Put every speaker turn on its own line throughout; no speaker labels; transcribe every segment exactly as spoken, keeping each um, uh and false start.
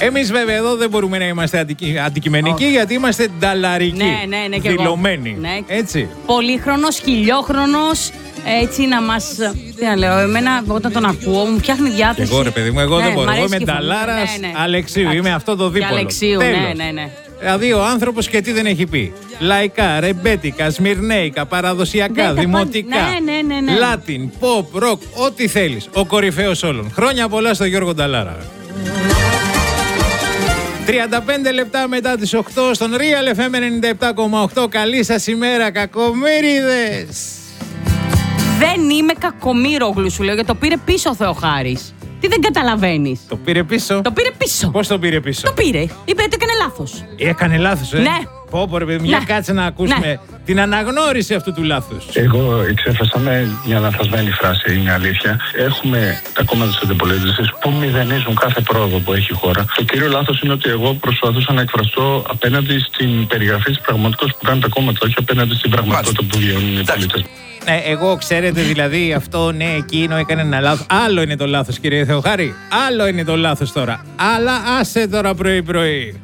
Εμείς βέβαια εδώ δεν μπορούμε να είμαστε αντικει... αντικειμενικοί, oh. γιατί είμαστε νταλαρικοί.
Ναι, ναι, ναι, και
δηλωμένοι.
Ναι.
Έτσι.
Πολύχρονος, χιλιόχρονος. Έτσι να μας. Τι να λέω, εμένα όταν τον ακούω μου φτιάχνει διάθεση.
Εγώ ρε παιδί μου, εγώ
ναι,
δεν μπορώ. Εγώ είμαι νταλάρας ναι, ναι. Αλεξίου, είμαι αυτό το δίπολο.
Αλεξίου, ναι, ναι, ναι.
Δηλαδή ο άνθρωπος και τι δεν έχει πει. Λαϊκά, ρεμπέτικα, σμυρνέικα, παραδοσιακά,
δεν
δημοτικά,
ναι, ναι, ναι, ναι.
Λάτιν, pop, rock, ό,τι θέλεις. Ο κορυφαίος όλων. Χρόνια πολλά στο Γιώργο Νταλάρα. τριάντα πέντε λεπτά μετά τις οκτώ στον Real εφ εμ ενενήντα επτά κόμμα οκτώ. Καλή σας ημέρα, κακομοίριδες.
Δεν είμαι κακομοίρογλου, σου λέω, γιατί το πήρε πίσω ο Θεοχάρης. Τι δεν καταλαβαίνεις.
Το πήρε πίσω.
Το πήρε πίσω.
Πώς το πήρε πίσω.
Το πήρε. Είπε ότι έκανε λάθος.
Έκανε λάθος, ε.
Ναι.
Πω, πω, ρε παιδί, μια
ναι.
κάτσε να ακούσουμε ναι. την αναγνώριση αυτού του λάθους.
Εγώ εξέφρασα με μια λανθασμένη φράση, είναι αλήθεια. Έχουμε τα κόμματα της αντιπολίτευσης που μηδενίζουν κάθε πρόοδο που έχει η χώρα. Το κύριο λάθος είναι ότι εγώ προσπαθούσα να εκφραστώ απέναντι στην περιγραφή της πραγματικότητας που κάνουν τα κόμματα, όχι απέναντι στην πραγματικότητα που βιώνουν οι πολίτες.
Ναι, εγώ ξέρετε δηλαδή αυτό, ναι, εκείνο έκανε ένα λάθος. Άλλο είναι το λάθος, κύριε Θεοχάρη. Άλλο είναι το λάθος τώρα. Αλλά άσε τώρα πρωί-πρωί.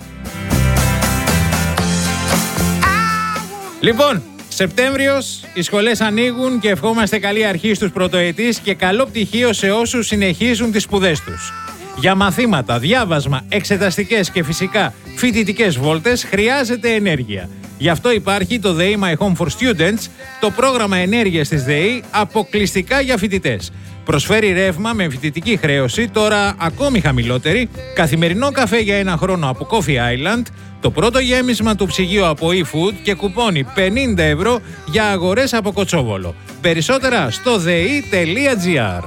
Λοιπόν, Σεπτέμβριος, οι σχολές ανοίγουν και ευχόμαστε καλή αρχή στους πρωτοετής και καλό πτυχίο σε όσους συνεχίζουν τις σπουδές τους. Για μαθήματα, διάβασμα, εξεταστικές και φυσικά φοιτητικές βόλτες χρειάζεται ενέργεια. Γι' αυτό υπάρχει το ΔΕΗ My Home for Students, το πρόγραμμα ενέργειας της ΔΕΗ αποκλειστικά για φοιτητές. Προσφέρει ρεύμα με φοιτητική χρέωση, τώρα ακόμη χαμηλότερη, καθημερινό καφέ για ένα χρόνο από Coffee Island, το πρώτο γέμισμα του ψυγείου από eFood και κουπόνι πενήντα ευρώ για αγορές από Κοτσόβολο. Περισσότερα στο δεη τελεία τζι άρ.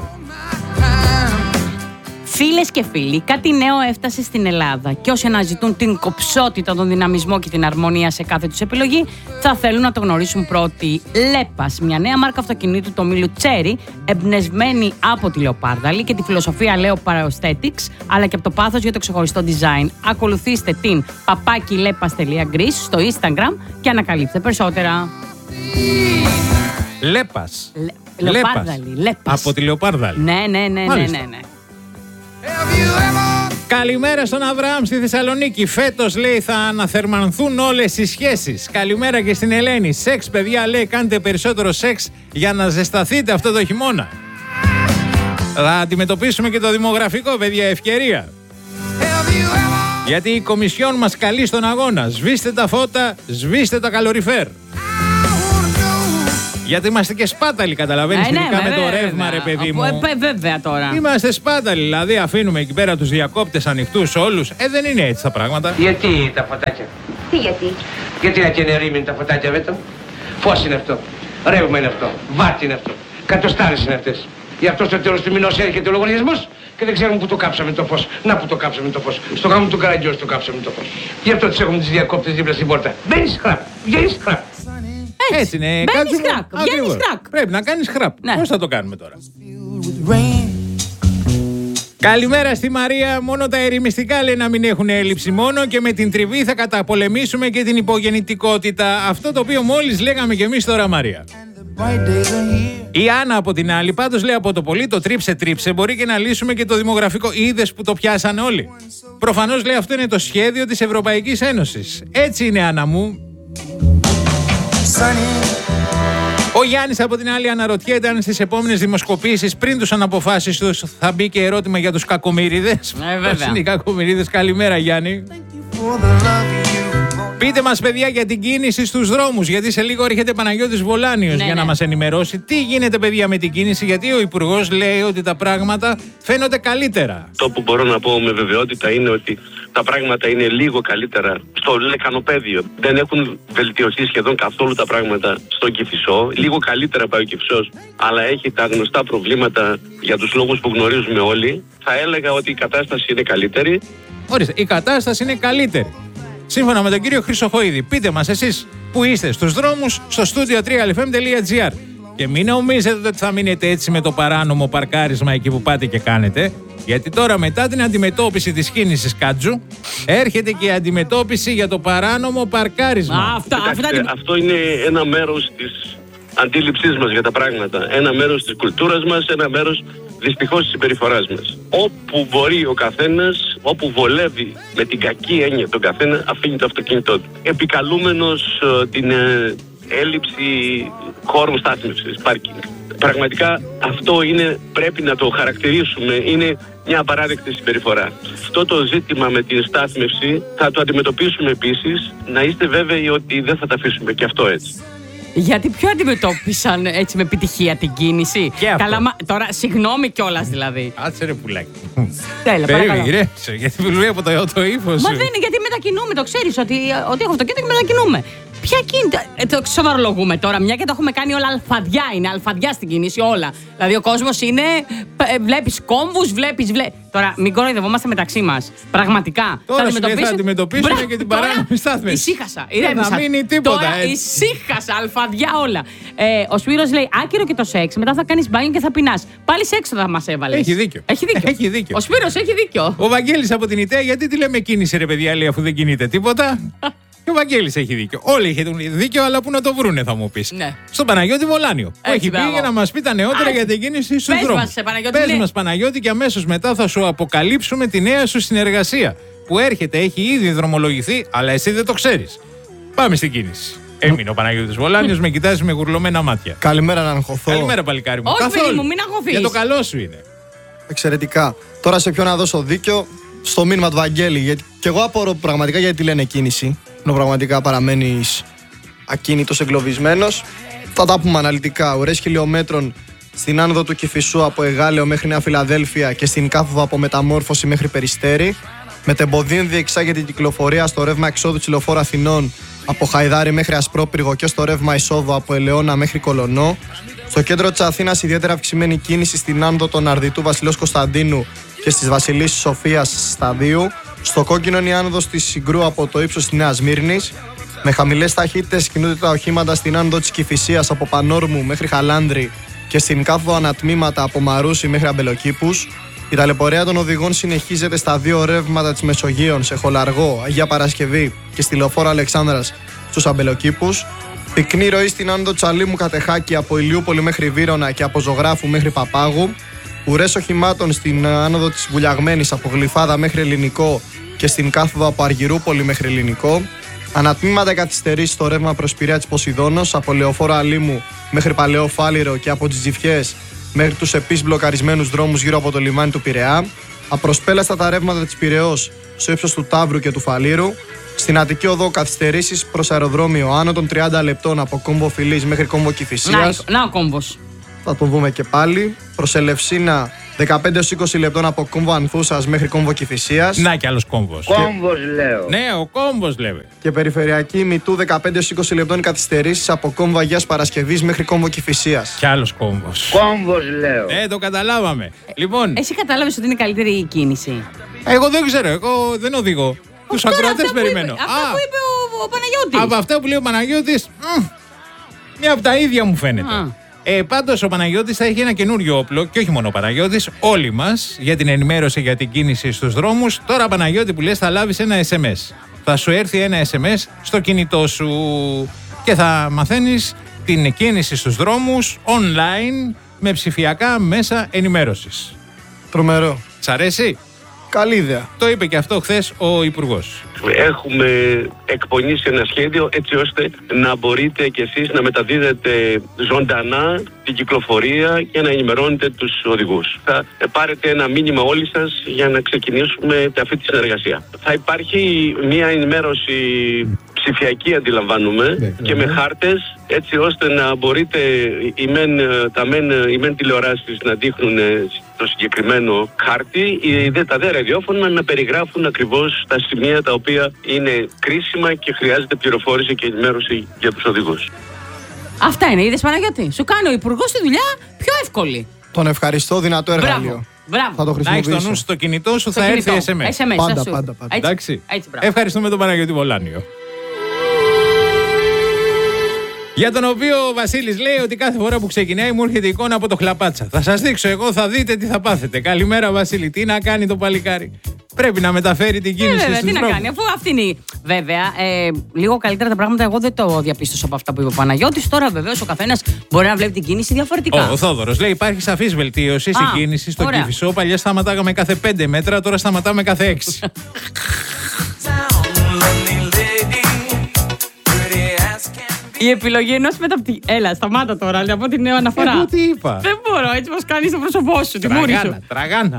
Φίλες και φίλοι, κάτι νέο έφτασε στην Ελλάδα και όσοι αναζητούν την κοψότητα, τον δυναμισμό και την αρμονία σε κάθε τους επιλογή θα θέλουν να το γνωρίσουν πρώτοι. Λέπας, μια νέα μάρκα αυτοκινήτου του ομίλου Cherry, εμπνευσμένη από τη Λεοπάρδαλη και τη φιλοσοφία Leo Aesthetics, αλλά και από το πάθος για το ξεχωριστό design. Ακολουθήστε την παπάκι λέπας τελεία greece στο Instagram και ανακαλύψτε περισσότερα.
Λέπας.
Λε... Λεοπάρδαλη. Λέπας.
Από τη Λεοπάρδαλη.
Ναι, ναι, ναι, ναι, ναι, ναι.
Καλημέρα στον Αβραάμ στη Θεσσαλονίκη. Φέτος, λέει, θα αναθερμανθούν όλες οι σχέσεις. Καλημέρα και στην Ελένη. Σεξ, παιδιά, λέει, κάντε περισσότερο σεξ για να ζεσταθείτε αυτό το χειμώνα. Θα αντιμετωπίσουμε και το δημογραφικό, παιδιά, ευκαιρία. Γιατί η Κομισιόν μας καλεί στον αγώνα. Σβήστε τα φώτα, σβήστε τα καλοριφέρ. Γιατί είμαστε και σπάταλοι, καταλαβαίνεις,
ναι,
ειδικά
ναι,
με το
βέβαια,
ρεύμα, ρε παιδί μου.
Ε, βέβαια τώρα.
Είμαστε σπάταλοι, δηλαδή αφήνουμε εκεί πέρα τους διακόπτες ανοιχτούς όλους. Ε, δεν είναι έτσι τα πράγματα.
Γιατί τα φωτάκια.
Τι γιατί.
Γιατί να καίνε ρήμιν τα φωτάκια βέτω. Φως είναι αυτό. Ρεύμα είναι αυτό. Βάτι είναι αυτό. Κατοστάρες είναι αυτές. Γι' αυτό στο τέλος του μηνός έρχεται ο λογαριασμός και δεν ξέρουμε που το κάψαμε το φως. Να που το κάψαμε το φως. Στο γάμο του Καραγκιόζη το κάψαμε το φως. Γι' αυτό τις έχουμε τις διακόπτες δίπλα στην πόρτα. Μπαίνεις χραπ. Βγαίνεις χραπ.
Έτσι,
Έτσι είναι.
Μπαίνεις χραπ. Βγαίνεις χραπ.
Πρέπει να κάνεις χραπ.
Ναι.
Πώς θα το κάνουμε τώρα. Καλημέρα στη Μαρία. Μόνο τα ερημιστικά, λέει, να μην έχουν έλλειψη μόνο και με την τριβή θα καταπολεμήσουμε και την υπογεννητικότητα. Αυτό το οποίο μόλις λέγαμε κι εμείς τώρα, Μαρία. Η Άννα από την άλλη, πάντως, λέει, από το πολύ το τρίψε τρίψε μπορεί και να λύσουμε και το δημογραφικό. Είδες που το πιάσανε όλοι. Προφανώς, λέει, αυτό είναι το σχέδιο της Ευρωπαϊκής Ένωσης. Έτσι είναι, Άννα μου. Ο Γιάννης από την άλλη αναρωτιέται αν στις επόμενες δημοσκοπήσεις πριν τους αναποφάσεις τους θα μπει και ερώτημα για τους κακομοίριδες.
Ε, βέβαια.
Πώς είναι οι κακομοίριδες. Καλημέρα, Γιάννη. Πείτε μας, παιδιά, για την κίνηση στους δρόμους, γιατί σε λίγο έρχεται Παναγιώτης Βολάνιος, ναι, για να ναι. μας ενημερώσει. Τι γίνεται, παιδιά, με την κίνηση, γιατί ο Υπουργός λέει ότι τα πράγματα φαίνονται καλύτερα.
Το που μπορώ να πω με βεβαιότητα είναι ότι τα πράγματα είναι λίγο καλύτερα στο λεκανοπέδιο. Δεν έχουν βελτιωθεί σχεδόν καθόλου τα πράγματα στο Κηφισό. Λίγο καλύτερα πάει ο Κηφισός, αλλά έχει τα γνωστά προβλήματα για τους λόγους που γνωρίζουμε όλοι. Θα έλεγα ότι η κατάσταση είναι καλύτερη.
Ορίστε, η κατάσταση είναι καλύτερη. Σύμφωνα με τον κύριο Χρυσοχοίδη. Πείτε μας εσείς που είστε στους δρόμους στο στούντιο τρία ελ εφ εμ τελεία τζι άρ. Και μην νομίζετε ότι θα μείνετε έτσι με το παράνομο παρκάρισμα εκεί που πάτε και κάνετε. Γιατί τώρα, μετά την αντιμετώπιση της κίνησης Κάτζου, έρχεται και η αντιμετώπιση για το παράνομο παρκάρισμα.
Α, αυτά,
Κοιτάξτε,
αυτά...
αυτό είναι ένα μέρος της αντίληψής μας για τα πράγματα. Ένα μέρος της κουλτούρας μας, ένα μέρος δυστυχώς της συμπεριφοράς μας. Όπου μπορεί ο καθένας, όπου βολεύει με την κακή έννοια τον καθένα, αφήνει το αυτοκίνητό του. Επικαλούμενος ε, την ε, έλλειψη χώρου στάθμευσης, πάρκινγκ. Πραγματικά αυτό είναι, πρέπει να το χαρακτηρίσουμε, είναι μια απαράδεκτη συμπεριφορά. Αυτό το ζήτημα με την στάθμευση θα το αντιμετωπίσουμε επίσης, να είστε βέβαιοι ότι δεν θα τα αφήσουμε και αυτό έτσι.
Γιατί ποιο αντιμετώπισαν έτσι με επιτυχία την κίνηση. Καλά, μα, τώρα συγγνώμη κιόλας δηλαδή.
Άτσε ρε πουλάκι.
Τέλεια, παρακαλώ.
Ηρέμησε, γιατί βλέπω το, το ύφος.
Μα δεν είναι, γιατί μετακινούμε, το ξέρεις ότι, ότι έχω αυτοκίνητο και μετακινούμε. Ποια κίνητα. Ε, το σοβαρολογούμε τώρα, μια και το έχουμε κάνει όλα αλφαδιά. Είναι αλφαδιά στην κίνηση όλα. Δηλαδή ο κόσμος είναι. Ε, βλέπεις κόμβους, βλέπεις. Βλέ... Τώρα μην κοροϊδευόμαστε μεταξύ μας. Πραγματικά.
Τώρα
θα αντιμετωπίσουμε,
θα αντιμετωπίσουμε Μπρα... και την παράνομη στάθμιση.
Ησύχασα. Ηρέμησα.
Δεν θα μείνει τίποτα.
Τώρα
έτσι.
ησύχασα. Αλφαδιά όλα. Ε, ο Σπύρος λέει: άκυρο και το σεξ. Μετά θα κάνεις μπάνιο και θα πεινάς. Πάλι σεξ θα μας έβαλες.
Έχει δίκιο.
Έχει δίκιο.
Έχει δίκιο.
Ο Σπύρος έχει δίκιο.
Ο Βαγγέλης από την ΙΤΕΑ, γιατί τη λέμε κίνηση ρε παιδιά, λέει, αφού δεν κινείται τίποτα. Και ο Βαγγέλης έχει δίκιο. Όλοι έχουν δίκιο, αλλά πού να το βρούνε, θα μου πεις.
Ναι.
Στον Παναγιώτη Βολάνιο. Που έχει πει για να μας πει τα νεότερα
Α,
για την κίνηση στους δρόμους.
Μας, Παναγιώτη,
πες
ναι.
μας, Παναγιώτη, και αμέσως μετά θα σου αποκαλύψουμε τη νέα σου συνεργασία. Που έρχεται, έχει ήδη δρομολογηθεί, αλλά εσύ δεν το ξέρεις. Πάμε στην κίνηση. Έμεινε ο Παναγιώτης Βολάνιος, με κοιτάζει με γουρλωμένα μάτια.
Καλημέρα να αγχωθώ.
Καλημέρα, παλικάρι μου.
Όχι,
Καθόλου.
παιδί μου, μην αγχωθείς.
Για το καλό σου είναι.
Εξαιρετικά. Τώρα σε ποιον να δώσω δίκιο, στο μήνυμα του Βαγγέλη. Γιατί και εγώ απορώ πραγματικά γιατί λένε κίνηση. Ενώ πραγματικά παραμένεις ακίνητος, εγκλωβισμένος. Θα τα πούμε αναλυτικά. Ουρές χιλιόμετρων στην άνοδο του Κηφισού από Εγάλεο μέχρι Νέα Φιλαδέλφια και στην κάθοδο από Μεταμόρφωση μέχρι Περιστέρι. Μετεμποδίων διεξάγεται η κυκλοφορία στο ρεύμα εξόδου της λεωφόρου Αθηνών από Χαϊδάρι μέχρι Ασπρόπυργο και στο ρεύμα εισόδου από Ελαιώνα μέχρι Κολωνό. Στο κέντρο της Αθήνας ιδιαίτερα αυξημένη κίνηση στην άνοδο των Αρδιτού Βασιλός Κωνσταντίνου και στις Βασιλίσσης Σοφίας Σταδίου. Στο κόκκινο είναι η άνοδος της Συγκρού από το ύψος της Νέας Μύρνης. Με χαμηλές ταχύτητες κινούνται τα οχήματα στην άνοδο της Κηφισίας από Πανόρμου μέχρι Χαλάνδρη και στην κάθοδο ανατμήματα από Μαρούσι μέχρι Αμπελοκήπους. Η ταλαιπωρία των οδηγών συνεχίζεται στα δύο ρεύματα της Μεσογείων, σε Χολαργό, Αγία Παρασκευή και στη λεωφόρο Αλεξάνδρας στους Αμπελοκήπους. Πυκνή ροή στην άνοδο Τσαλίμου Κατεχάκη από Ηλιούπολη μέχρι Βύρωνα και από Ζωγράφου μέχρι Παπάγου. Ουρές οχημάτων στην άνοδο της Βουλιαγμένης από Γλυφάδα μέχρι Ελληνικό και στην κάθοδο από Αργυρούπολη μέχρι Ελληνικό. Ανατμήματα καθυστερήσεις στο ρεύμα προς Πειραιά της Ποσειδώνος από Λεωφόρο Αλήμου μέχρι Παλαιό Φάληρο και από τις Τζιφιές μέχρι τους επίσης μπλοκαρισμένους δρόμους γύρω από το λιμάνι του Πειραιά. Απροσπέλαστα τα ρεύματα της Πειραιώς στο ύψος του Ταύρου και του Φαλήρου. Στην Αττική Οδό καθυστερήσεις προς αεροδρόμιο άνω των τριάντα λεπτών από Κόμβο Φιλής μέχρι Κόμβο Κηφισίας.
Να, να ο κόμβος.
Θα τον δούμε και πάλι. Προς Ελευσίνα δεκαπέντε έως είκοσι λεπτών από Κόμβο Ανθούσας μέχρι Κόμβο Κηφισίας.
Να κι άλλος κόμβος.
Κόμβος λέω.
Ναι, ο κόμβος λέμε.
Και περιφερειακή Μητού δεκαπέντε έως είκοσι λεπτών καθυστερήσεις από Κόμβο Αγίας Παρασκευής μέχρι Κόμβο Κηφισίας.
Κι άλλος κόμβος.
Κόμβος λέω.
Ε, το καταλάβαμε. Λοιπόν,
Εσύ κατάλαβες ότι είναι καλύτερη η κίνηση.
εγώ δεν ξέρω, εγώ δεν οδηγώ. Τους
Τώρα
ακροατές
αυτά που
περιμένω.
είπε- Αυτά που είπε ο, ο Παναγιώτης.
Από αυτά που λέει ο Παναγιώτης, μ, μία από τα ίδια μου φαίνεται.
Α.
Ε, πάντως ο Παναγιώτης θα έχει ένα καινούριο όπλο, και όχι μόνο ο Παναγιώτης, όλοι μας, για την ενημέρωση για την κίνηση στους δρόμους. Τώρα, Παναγιώτη, που λες, θα λάβεις ένα ες εμ ες. Θα σου έρθει ένα ες εμ ες στο κινητό σου και θα μαθαίνεις την κίνηση στους δρόμους online με ψηφιακά μέσα ενημέρωσης.
Τρομερό.
Σ' αρέσει?
Καλή ιδέα.
Το είπε και αυτό χθες ο Υπουργός.
Έχουμε εκπονήσει ένα σχέδιο έτσι ώστε να μπορείτε κι εσείς να μεταδίδετε ζωντανά την κυκλοφορία και να ενημερώνετε τους οδηγούς. Θα πάρετε ένα μήνυμα όλοι σας για να ξεκινήσουμε αυτή τη συνεργασία. Θα υπάρχει μια ενημέρωση ψηφιακή, αντιλαμβάνουμε,
ναι,
και με χάρτες, έτσι ώστε να μπορείτε οι μεν, τα μεν, οι μεν τηλεοράσεις να δείχνουν το συγκεκριμένο χάρτη, οι δε, τα δε ραδιόφωνα να περιγράφουν ακριβώς τα σημεία τα οποία είναι κρίσιμα και χρειάζεται πληροφόρηση και ενημέρωση για τους οδηγούς.
Αυτά είναι, είδες Παναγιώτη. Σου κάνει ο Υπουργός τη δουλειά πιο εύκολη.
Τον ευχαριστώ, δυνατό εργαλείο.
Μπράβο. Μπράβο.
Θα το
Να έχεις
χρησιμοποιήσω.
το νου στο κινητό σου,
Στο
θα
κινητό.
έρθει ες εμ ες.
ες εμ ες,
Πάντα,
θα σου.
πάντα, πάντα.
Έτσι,
Εντάξει.
έτσι, μπράβο.
Ευχαριστούμε τον Παναγιώτη Βολάνιο. Για τον οποίο ο Βασίλης λέει ότι κάθε φορά που ξεκινάει μου έρχεται εικόνα από το χλαπάτσα. Θα σας δείξω εγώ, θα δείτε τι θα πάθετε. Καλημέρα Βασίλη, τι να κάνει το παλικάρι. Πρέπει να μεταφέρει την κίνηση.
Ε, βέβαια,
στους
τι
δρόμους.
να κάνει, αφού αυτή είναι. η- Βέβαια, ε, λίγο καλύτερα τα πράγματα εγώ δεν το διαπίστωσα από αυτά που είπε ο Παναγιώτης. Τώρα βεβαίως ο καθένας μπορεί να βλέπει την κίνηση διαφορετικά.
Ο, ο Θόδωρος λέει: υπάρχει σαφής βελτίωση στην
Α,
κίνηση στο
ωραία.
Κηφισό. Παλιά σταματάγαμε κάθε πέντε μέτρα, τώρα σταματάμε κάθε έξι.
Η επιλογή ενός μεταπτυχίου. Έλα, σταμάτα τώρα, να πω την νέα αναφορά.
Εγώ τι είπα.
Δεν μπορώ, έτσι πως κάνεις το πρόσωπό σου, τη μούρη σου.
Τραγάνα, τραγάνα.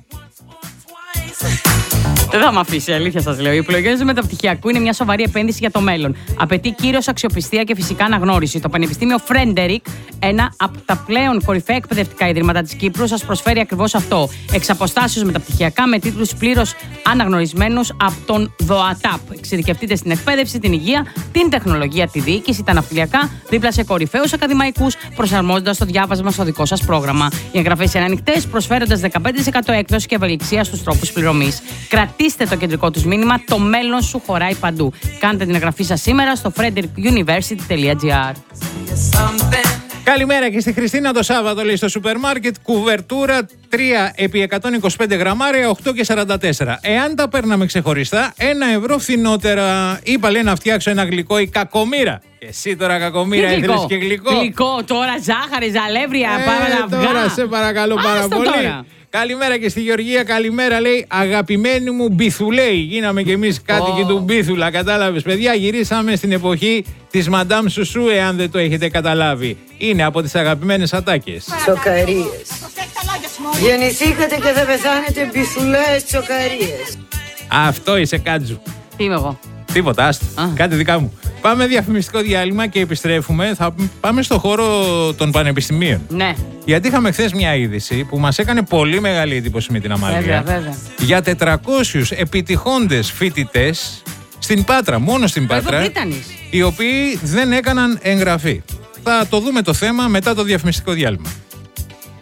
Δεν θα με αφήσει, αλήθεια σας λέω. Η επιλογή του μεταπτυχιακού είναι μια σοβαρή επένδυση για το μέλλον. Απαιτεί κύριος αξιοπιστία και φυσικά αναγνώριση. Το Πανεπιστήμιο Φρέντερικ, ένα από τα πλέον κορυφαία εκπαιδευτικά ιδρύματα της Κύπρου, σας προσφέρει ακριβώς αυτό. Εξ αποστάσεως μεταπτυχιακά με τίτλους πλήρως αναγνωρισμένους από τον ΔΟΑΤΑΠ. Εξειδικευτείτε στην εκπαίδευση, την υγεία, την τεχνολογία, τη διοίκηση, τα ναυτιλιακά, δίπλα σε κορυφαίους ακαδημαϊκούς, προσαρμόζοντας το διάβασμα στο δικό σας πρόγραμμα. Οι εγγραφές είναι ανοιχτές, προσφέροντας δεκαπέντε τοις εκατό έκδοση και ευελιξία στους τρόπους πληρωμής. Κρατήστε το κεντρικό τους μήνυμα, το μέλλον σου χωράει παντού. Κάντε την εγγραφή σας σήμερα στο frederick university τελεία gr.
Καλημέρα και στη Χριστίνα το Σάββατο, λέει στο σούπερ μάρκετ. Κουβερτούρα τρία επί εκατόν είκοσι πέντε γραμμάρια, οκτώ και σαράντα τέσσερα. Εάν τα παίρναμε ξεχωριστά, ένα ευρώ φθηνότερα. Είπα, λέει, να φτιάξω ένα γλυκό, η Κακομήρα. Και εσύ τώρα, Κακομήρα, ήθελες και γλυκό.
Γλυκό, τώρα ζάχαρη, ζαλεύρια,
Ε,
πάμε να βγάλουμε.
τώρα σε παρακαλώ πάρα
Άστα
πολύ.
τώρα.
Καλημέρα και στη Γεωργία, καλημέρα, λέει, αγαπημένη μου Μπιθουλέη. Γίναμε κι εμείς κάτοικοι
Oh.
του Μπίθουλα, κατάλαβες, παιδιά. Γυρίσαμε στην εποχή της Μαντάμ Σουσού, εάν δεν το έχετε καταλάβει. Είναι από τις αγαπημένες ατάκες.
Τσοκαρίες. Γεννηθήκατε και θα πεθάνετε μπιθουλές τσοκαρίες.
Αυτό είσαι, Κάτζου.
Τι είμαι εγώ.
Τίποτα, άστα.
Α.
Κάτι δικά μου. Πάμε διαφημιστικό διάλειμμα και επιστρέφουμε. Θα πάμε στο χώρο των πανεπιστημίων.
Ναι,
Γιατί είχαμε χθες μια είδηση που μας έκανε πολύ μεγάλη εντύπωση με την Αμαλία.
βέβαια, βέβαια.
Για τετρακόσιους επιτυχώντες φοιτητές στην Πάτρα, μόνο στην Πάτρα,
Ευρωβρίτανης.
οι οποίοι δεν έκαναν εγγραφή. Θα το δούμε το θέμα μετά το διαφημιστικό διάλειμμα.